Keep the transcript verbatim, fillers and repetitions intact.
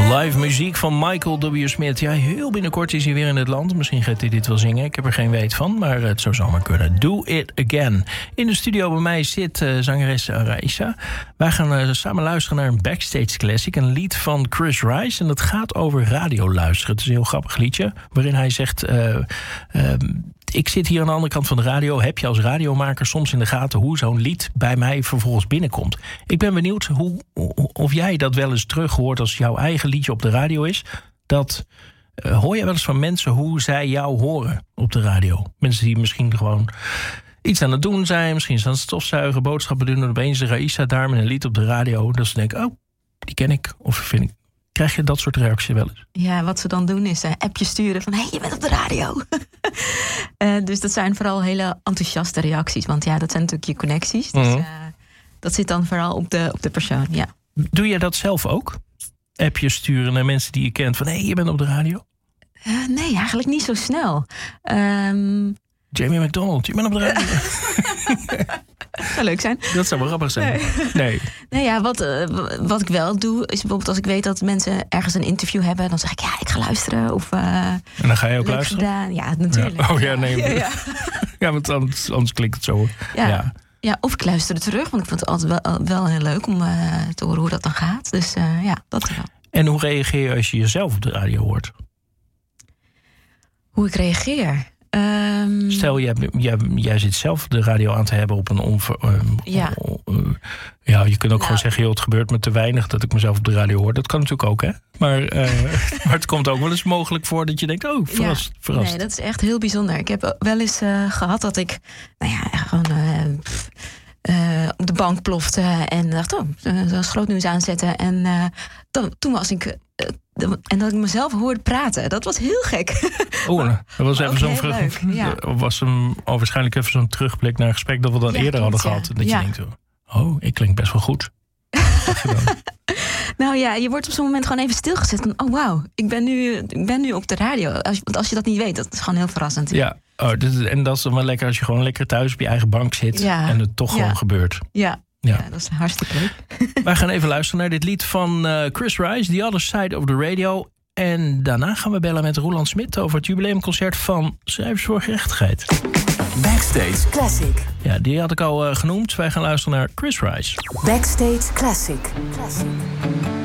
Live muziek van Michael W. Smith. Ja, heel binnenkort is hij weer in het land. Misschien gaat hij dit wel zingen. Ik heb er geen weet van, maar het zou zomaar kunnen. Do It Again. In de studio bij mij zit uh, zangeres Raisa. Wij gaan uh, samen luisteren naar een backstage classic. Een lied van Chris Rice. En dat gaat over radio luisteren. Het is een heel grappig liedje. Waarin hij zegt... Uh, uh, ik zit hier aan de andere kant van de radio. Heb je als radiomaker soms in de gaten hoe zo'n lied bij mij vervolgens binnenkomt? Ik ben benieuwd hoe, of jij dat wel eens terug hoort als jouw eigen liedje op de radio is. Dat uh, hoor je wel eens van mensen hoe zij jou horen op de radio. Mensen die misschien gewoon iets aan het doen zijn. Misschien aan het stofzuigen, boodschappen doen. En opeens de Raisa daar met een lied op de radio. Dat ze denken, oh, die ken ik. Of vind ik. Krijg je dat soort reacties wel eens? Ja, wat ze dan doen is een appje sturen van... hé, hey, je bent op de radio. uh, dus dat zijn vooral hele enthousiaste reacties. Want ja, dat zijn natuurlijk je connecties. Dus uh, dat zit dan vooral op de, op de persoon, ja. Doe je dat zelf ook? Appjes sturen naar mensen die je kent van... hé, hey, je bent op de radio? Uh, nee, eigenlijk niet zo snel. Um... Jamie McDonald, je bent op de radio. Dat zou leuk zijn. Dat zou wel grappig zijn. Nee. nee. Nou ja, wat, uh, wat ik wel doe, is bijvoorbeeld als ik weet dat mensen ergens een interview hebben, dan zeg ik, ja, ik ga luisteren. Of, uh, en dan ga je ook luisteren? Gedaan. Ja, natuurlijk. Ja. Oh ja, nee. Ja, ja. ja want anders, anders klinkt het zo. Ja. Ja. Ja, of ik luister terug, want ik vind het altijd wel, wel heel leuk om uh, te horen hoe dat dan gaat. Dus uh, ja, dat wel. En hoe reageer je als je jezelf op de radio hoort? Hoe ik reageer? Um... Stel, jij, jij, jij zit zelf de radio aan te hebben op een onver... Um, ja. Uh, ja, je kunt ook nou. gewoon zeggen... joh, het gebeurt me te weinig dat ik mezelf op de radio hoor. Dat kan natuurlijk ook, hè? Maar, uh, maar het komt ook wel eens mogelijk voor dat je denkt... oh, verrast, ja. verrast. Nee, dat is echt heel bijzonder. Ik heb wel eens uh, gehad dat ik... nou ja, gewoon... Uh, pff, Uh, op de bank plofte en dacht, oh, zo'n grootnieuws aanzetten. En uh, dan, toen was ik... Uh, en dat ik mezelf hoorde praten. Dat was heel gek. Oeh, dat was even zo'n leuk, ja. was een, oh, waarschijnlijk even zo'n terugblik naar een gesprek dat we dan ja, eerder klopt, hadden ja. gehad. En dat ja. je denkt, oh, ik klink best wel goed. Nou ja, je wordt op zo'n moment gewoon even stilgezet. Van, oh wauw, ik ben nu, ik ben nu op de radio. Als, want als je dat niet weet, dat is gewoon heel verrassend. Ja, oh, dit, en dat is dan wel lekker als je gewoon lekker thuis op je eigen bank zit. Ja. En het toch ja. gewoon gebeurt. Ja. Ja. ja, dat is hartstikke leuk. Wij gaan even luisteren naar dit lied van uh, Chris Rice, The Other Side of the Radio. En daarna gaan we bellen met Roland Smit over het jubileumconcert van Schrijvers voor Gerechtigheid. Backstage Classic. Ja, die had ik al uh, genoemd. Wij gaan luisteren naar Chris Rice. Backstage Classic. Classic.